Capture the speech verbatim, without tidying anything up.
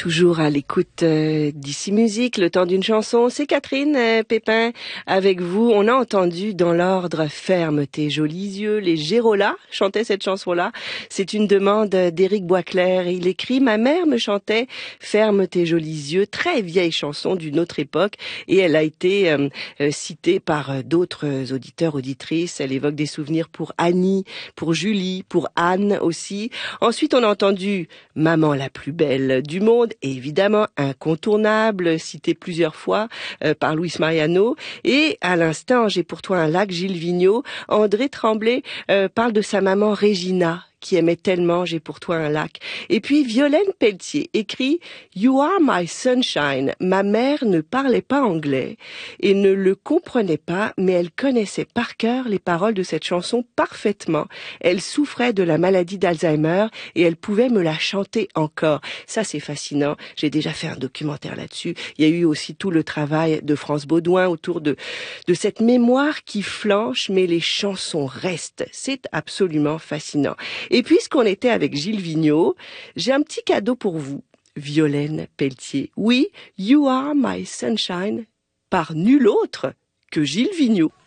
Toujours à l'écoute euh, d'Ici Musique, le temps d'une chanson. C'est Catherine euh, Pépin avec vous. On a entendu dans l'ordre Ferme tes jolis yeux. Les Gérolas chantaient cette chanson-là. C'est une demande d'Éric Boisclair. Il écrit: ma mère me chantait Ferme tes jolis yeux, très vieille chanson d'une autre époque, et elle a été euh, euh, citée par euh, d'autres auditeurs, auditrices. Elle évoque des souvenirs pour Annie, pour Julie, pour Anne aussi. Ensuite, on a entendu Maman la plus belle du monde, évidemment incontournable, cité plusieurs fois euh, par Luis Mariano. Et à l'instant, J'ai pour toi un lac, Gilles Vigneault. André Tremblay euh, parle de sa maman Régina, qui aimait tellement J'ai pour toi un lac. Et puis Violaine Pelletier écrit You are my sunshine. Ma mère ne parlait pas anglais et ne le comprenait pas, mais elle connaissait par cœur les paroles de cette chanson parfaitement. Elle souffrait de la maladie d'Alzheimer et elle pouvait me la chanter encore. Ça, c'est fascinant. J'ai déjà fait un documentaire là-dessus. Il y a eu aussi tout le travail de France Baudouin autour de, de cette mémoire qui flanche, mais les chansons restent. C'est absolument fascinant. Et puisqu'on était avec Gilles Vigneault, j'ai un petit cadeau pour vous, Violaine Pelletier. Oui, You Are My Sunshine, par nul autre que Gilles Vigneault.